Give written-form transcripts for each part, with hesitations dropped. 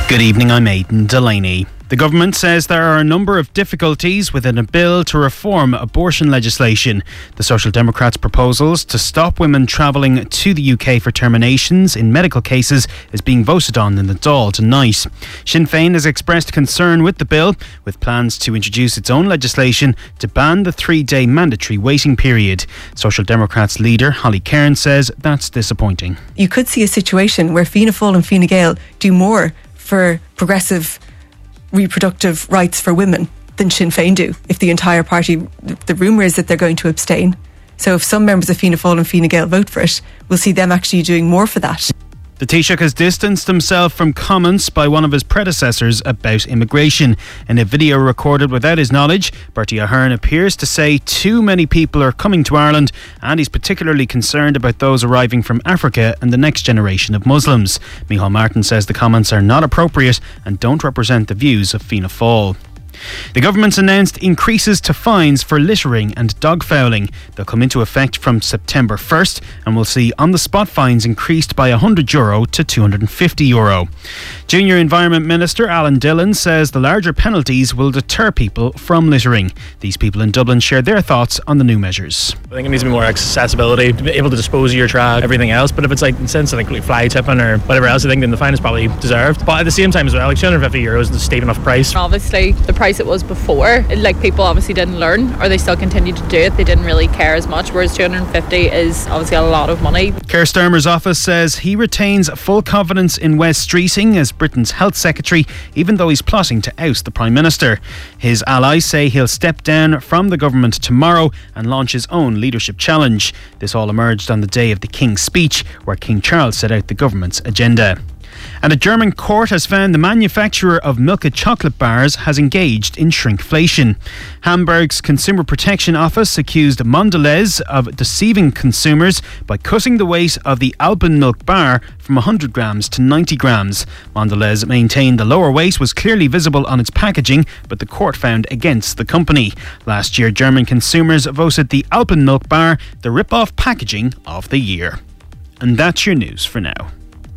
Good evening, I'm Aidan Delaney. The government says there are a number of difficulties within a bill to reform abortion legislation. The Social Democrats' proposals to stop women travelling to the UK for terminations in medical cases is being voted on in the Dáil tonight. Sinn Féin has expressed concern with the bill, with plans to introduce its own legislation to ban the 3-day mandatory waiting period. Social Democrats leader Holly Cairns says that's disappointing. You could see a situation where Fianna Fáil and Fine Gael do more for progressive reproductive rights for women than Sinn Féin do. If the entire party, the rumour is that they're going to abstain. So if some members of Fianna Fáil and Fine Gael vote for it, we'll see them actually doing more for that. The Taoiseach has distanced himself from comments by one of his predecessors about immigration. In a video recorded without his knowledge, Bertie Ahern appears to say too many people are coming to Ireland, and he's particularly concerned about those arriving from Africa and the next generation of Muslims. Micheál Martin says the comments are not appropriate and don't represent the views of Fianna Fáil. The government's announced increases to fines for littering and dog fouling. They'll come into effect from September 1st and will see on-the-spot fines increased by €100 to €250. Junior Environment Minister Alan Dillon says the larger penalties will deter people from littering. These people in Dublin share their thoughts on the new measures. I think it needs to be more accessibility, to be able to dispose of your trash, everything else. But if it's like instead of like fly tipping or whatever else, I think then the fine is probably deserved. But at the same time as well, like €250 is a steep enough price. Obviously, the price it was before, like people obviously didn't learn, or they still continued to do it. They didn't really care as much, whereas 250 is obviously a lot of money. Keir Starmer's office says he retains full confidence in Wes Streeting as Britain's Health Secretary, even though he's plotting to oust the Prime Minister. His allies say he'll step down from the government tomorrow and launch his own leadership challenge. This all emerged on the day of the King's speech, where King Charles set out the government's agenda. And a German court has found the manufacturer of Milka chocolate bars has engaged in shrinkflation. Hamburg's Consumer Protection Office accused Mondelez of deceiving consumers by cutting the weight of the Alpenmilk bar from 100 grams to 90 grams. Mondelez maintained the lower weight was clearly visible on its packaging, but the court found against the company. Last year, German consumers voted the Alpenmilk bar the rip-off packaging of the year. And that's your news for now.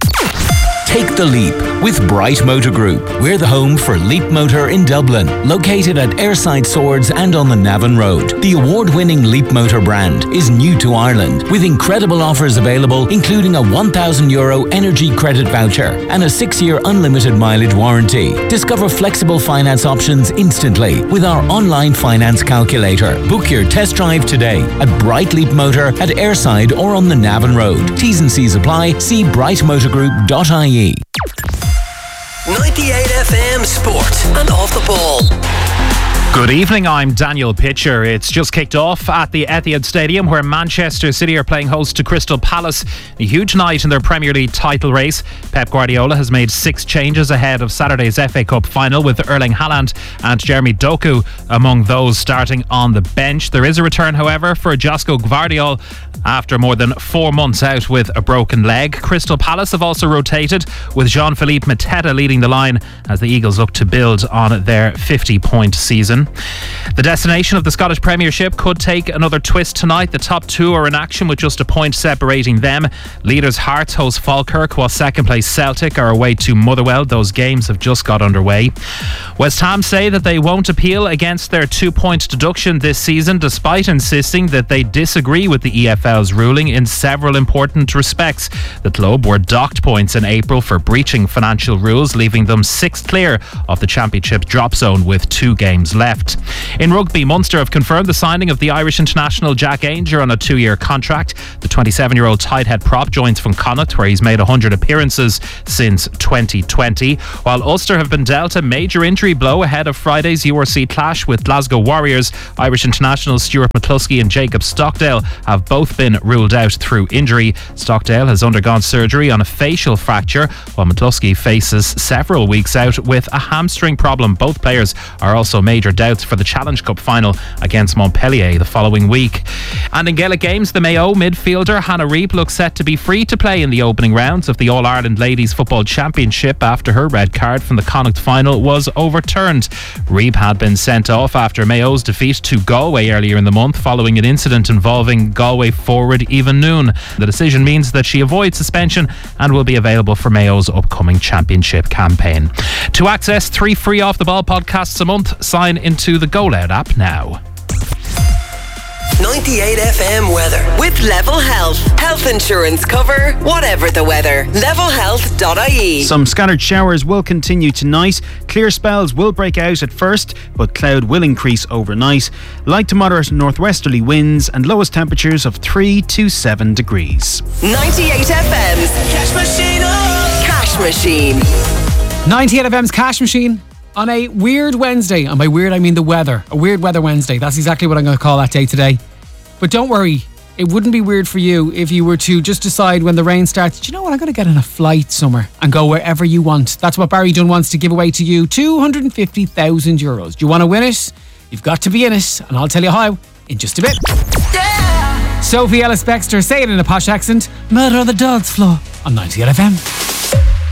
Take the leap with Bright Motor Group. We're the home for Leap Motor in Dublin, located at Airside Swords and on the Navan Road. The award-winning Leap Motor brand is new to Ireland, with incredible offers available, including a €1,000 energy credit voucher and a 6-year unlimited mileage warranty. Discover flexible finance options instantly with our online finance calculator. Book your test drive today at Bright Leap Motor at Airside or on the Navan Road. T's and C's apply. See brightmotorgroup.ie. 98 FM Sport and Off the Ball. Good evening, I'm Daniel Pitcher. It's just kicked off at the Etihad Stadium, where Manchester City are playing host to Crystal Palace. A huge night in their Premier League title race. Pep Guardiola has made 6 changes ahead of Saturday's FA Cup final, with Erling Haaland and Jeremy Doku among those starting on the bench. There is a return, however, for Josko Gvardiol after more than 4 months out with a broken leg. Crystal Palace have also rotated, with Jean-Philippe Mateta leading the line as the Eagles look to build on their 50-point season. The destination of the Scottish Premiership could take another twist tonight. The top 2 are in action with just a point separating them. Leaders Hearts host Falkirk, while second place Celtic are away to Motherwell. Those games have just got underway. West Ham say that they won't appeal against their 2-point deduction this season, despite insisting that they disagree with the EFL's ruling in several important respects. The club were docked points in April for breaching financial rules, leaving them 6th clear of the Championship drop zone with 2 games left. In rugby, Munster have confirmed the signing of the Irish international Jack Ainger on a 2-year contract. The 27-year-old tight head prop joins from Connacht, where he's made 100 appearances since 2020, while Ulster have been dealt a major injury blow ahead of Friday's URC clash with Glasgow Warriors. Irish internationals Stuart McCluskey and Jacob Stockdale have both been ruled out through injury. Stockdale has undergone surgery on a facial fracture, while McCluskey faces several weeks out with a hamstring problem. Both players are also major doubts for the Challenge Cup final against Montpellier the following week. And in Gaelic games, the Mayo midfielder Hannah Reep looks set to be free to play in the opening rounds of the All-Ireland Ladies Football Championship after her red card from the Connacht final was overturned. Reep had been sent off after Mayo's defeat to Galway earlier in the month following an incident involving Galway forward Eva Noon. The decision means that she avoids suspension and will be available for Mayo's upcoming championship campaign. To access 3 free Off the Ball podcasts a month, sign into the Go Loud app now. 98 FM weather with Level Health. Health insurance cover, whatever the weather. levelhealth.ie. Some scattered showers will continue tonight. Clear spells will break out at first, but cloud will increase overnight. Light to moderate northwesterly winds and lowest temperatures of 3 to 7 degrees. 98 FM's Cash Machine. Cash Machine. 98 FM's Cash Machine on a weird Wednesday. And by weird, I mean the weather. A weird weather Wednesday. That's exactly what I'm going to call that day today. But don't worry, it wouldn't be weird for you if you were to just decide when the rain starts, do you know what, I'm going to get on a flight somewhere and go wherever you want. That's what Barry Dunn wants to give away to you. €250,000. Do you want to win it? You've got to be in it. And I'll tell you how in just a bit. Yeah! Sophie Ellis-Bextor, say it in a posh accent. Murder on the dance floor on 98 FM.